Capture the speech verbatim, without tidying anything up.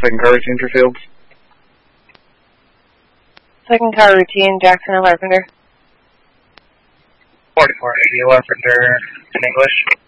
second car routine for Fields. Second car routine, Jackson and Larpenter. forty-four eighty Larpenter in English.